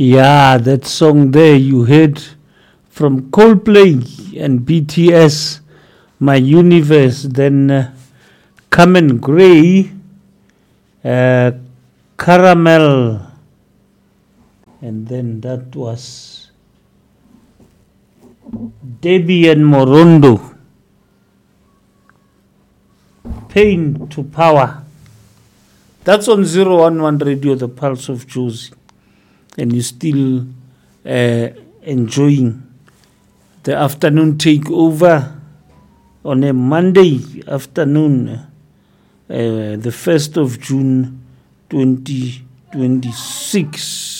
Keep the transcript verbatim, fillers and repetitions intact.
Yeah, that song there you heard from Coldplay and B T S, My Universe, then uh, Common Grey, uh, Caramel, and then that was Debbie and Morondo, Pain to Power. That's on zero one one Radio, the Pulse of Jozi. And you're still uh, enjoying the afternoon takeover on a Monday afternoon, uh, the first of June twenty twenty-six.